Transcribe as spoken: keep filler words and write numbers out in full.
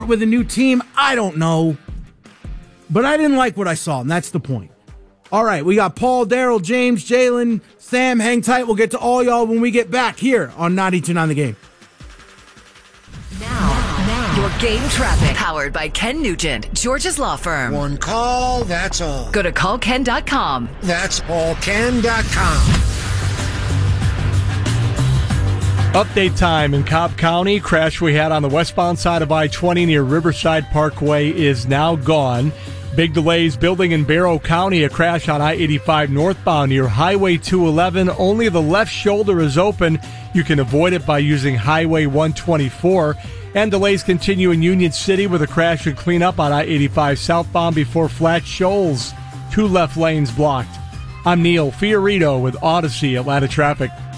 with a new team? I don't know. But I didn't like what I saw, and that's the point. All right, we got Paul, Daryl, James, Jalen, Sam. Hang tight. We'll get to all y'all when we get back here on ninety-two point nine The Game. Now, now, your game traffic. Powered by Ken Nugent, George's Law Firm. One call, that's all. Go to call ken dot com. That's all ken dot com. Update time in Cobb County. Crash we had on the westbound side of I twenty near Riverside Parkway is now gone. Big delays building in Barrow County. A crash on I eighty-five northbound near Highway two eleven. Only the left shoulder is open. You can avoid it by using Highway one twenty-four. And delays continue in Union City with a crash and cleanup on I eighty-five southbound before Flat Shoals. Two left lanes blocked. I'm Neil Fiorito with Odyssey Atlanta Traffic.